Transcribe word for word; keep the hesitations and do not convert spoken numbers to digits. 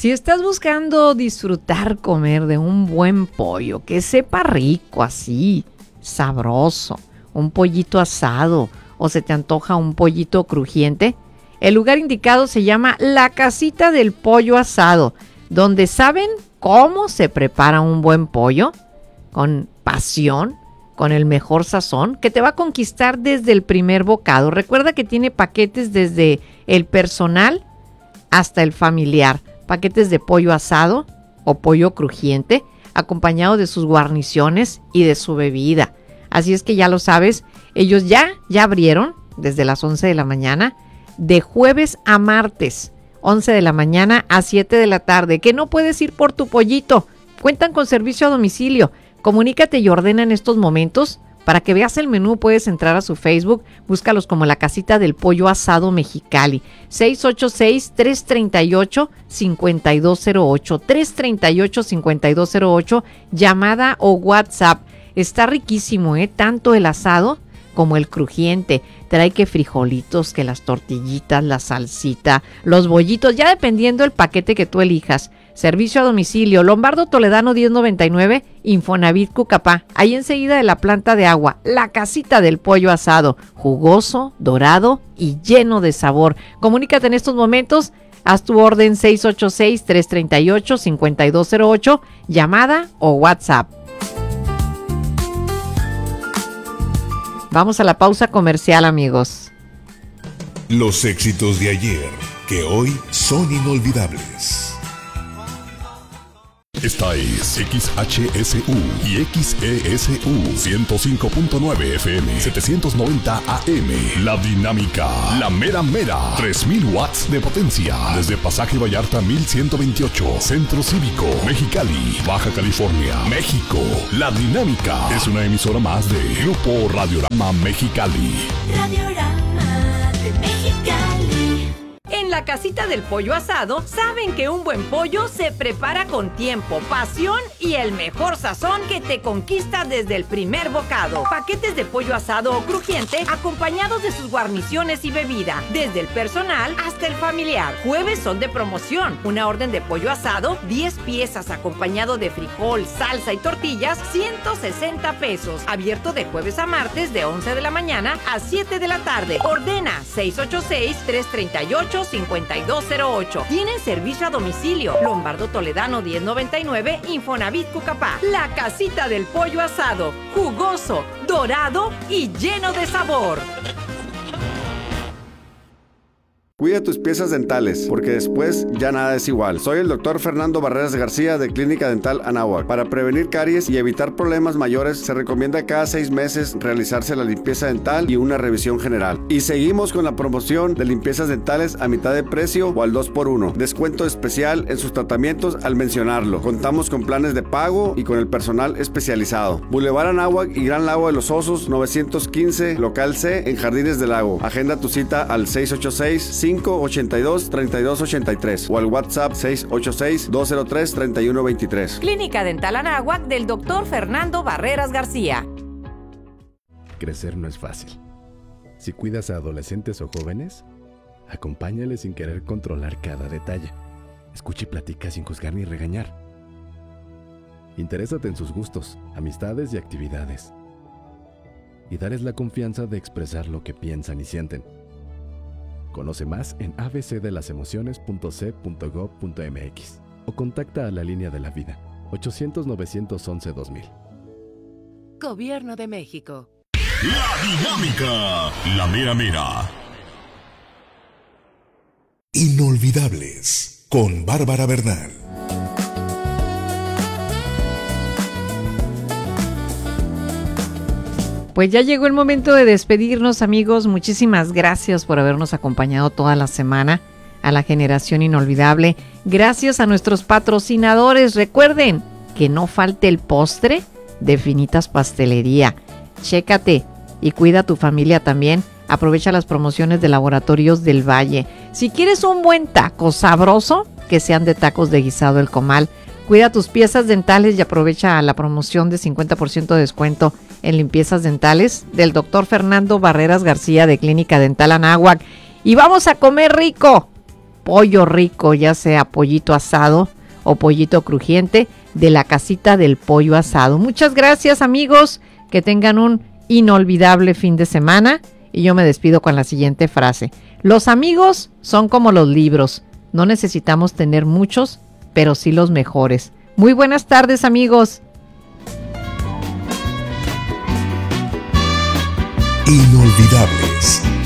Si estás buscando disfrutar comer de un buen pollo, que sepa rico así, sabroso, un pollito asado o se te antoja un pollito crujiente, el lugar indicado se llama La Casita del Pollo Asado, donde saben cómo se prepara un buen pollo, con pasión, con el mejor sazón, que te va a conquistar desde el primer bocado. Recuerda que tiene paquetes desde el personal hasta el familiar. Paquetes de pollo asado o pollo crujiente, acompañado de sus guarniciones y de su bebida. Así es que ya lo sabes, ellos ya, ya abrieron desde las once de la mañana, de jueves a martes, once de la mañana a siete de la tarde. Que no puedes ir por tu pollito, cuentan con servicio a domicilio. Comunícate y ordena en estos momentos. Para que veas el menú puedes entrar a su Facebook, búscalos como La Casita del Pollo Asado Mexicali, seis ocho seis, tres tres ocho, cinco dos cero ocho, tres tres ocho, cinco dos cero ocho, llamada o WhatsApp. Está riquísimo, ¿eh? Tanto el asado como el crujiente. Trae que frijolitos, que las tortillitas, la salsita, los bollitos, ya dependiendo el paquete que tú elijas. Servicio a domicilio, Lombardo Toledano diez noventa y nueve, Infonavit Cucapá, ahí enseguida de la planta de agua. La Casita del Pollo Asado, jugoso, dorado y lleno de sabor. Comunícate en estos momentos, haz tu orden seis ocho seis, tres tres ocho, cinco dos cero ocho, llamada o WhatsApp. Vamos a la pausa comercial, amigos. Los éxitos de ayer, que hoy son inolvidables. Esta es X H S U y X E S U ciento cinco punto nueve F M, setecientos noventa A M. La Dinámica, la mera mera, tres mil watts de potencia. Desde Pasaje Vallarta mil ciento veintiocho, Centro Cívico, Mexicali, Baja California, México. La Dinámica es una emisora más de Grupo Radiorama Mexicali. Radiorama de Mexicali. En La Casita del Pollo Asado saben que un buen pollo se prepara con tiempo, pasión y el mejor sazón que te conquista desde el primer bocado. Paquetes de pollo asado o crujiente acompañados de sus guarniciones y bebida, desde el personal hasta el familiar. Jueves son de promoción. Una orden de pollo asado, diez piezas acompañado de frijol, salsa y tortillas, ciento sesenta pesos. Abierto de jueves a martes de once de la mañana a siete de la tarde. Ordena seis ocho seis, tres tres ocho, cinco dos cero ocho. Tienen servicio a domicilio. Lombardo Toledano diez noventa y nueve, Infonavit Cucapá. La Casita del Pollo Asado, jugoso, dorado y lleno de sabor. Cuida tus piezas dentales, porque después ya nada es igual. Soy el doctor Fernando Barreras García de Clínica Dental Anáhuac. Para prevenir caries y evitar problemas mayores, se recomienda cada seis meses realizarse la limpieza dental y una revisión general. Y seguimos con la promoción de limpiezas dentales a mitad de precio o al dos por uno. Descuento especial en sus tratamientos al mencionarlo. Contamos con planes de pago y con el personal especializado. Boulevard Anáhuac y Gran Lago de los Osos, novecientos quince, local C, en Jardines del Lago. Agenda tu cita al seis ocho seis, cinco ocho dos, tres dos ocho tres o al WhatsApp seis ocho seis, dos cero tres, tres uno dos tres. Clínica Dental Anáhuac del doctor Fernando Barreras García. Crecer no es fácil. Si cuidas a adolescentes o jóvenes, acompáñales sin querer controlar cada detalle. Escucha y platica sin juzgar ni regañar. Interésate en sus gustos, amistades y actividades. Y darles la confianza de expresar lo que piensan y sienten. Conoce más en a b c de las emociones punto c punto gov punto m x o contacta a la línea de la vida ochocientos, novecientos once, dos mil. Gobierno de México. La Dinámica, la mera mera. Inolvidables con Bárbara Bernal. Pues ya llegó el momento de despedirnos, amigos. Muchísimas gracias por habernos acompañado toda la semana a la generación inolvidable. Gracias a nuestros patrocinadores. Recuerden que no falte el postre de Finitas Pastelería. Chécate y cuida a tu familia también. Aprovecha las promociones de Laboratorios del Valle. Si quieres un buen taco sabroso, que sean de tacos de guisado El Comal. Cuida tus piezas dentales y aprovecha la promoción de cincuenta por ciento de descuento en limpiezas dentales del doctor Fernando Barreras García de Clínica Dental Anáhuac. Y vamos a comer rico. pollo rico, ya sea pollito asado o pollito crujiente, de la casita del pollo asado. Muchas gracias, amigos, que tengan un inolvidable fin de semana, y yo me despido con la siguiente frase: los amigos son como los libros, no necesitamos tener muchos, pero sí los mejores. Muy buenas tardes, amigos. Inolvidables.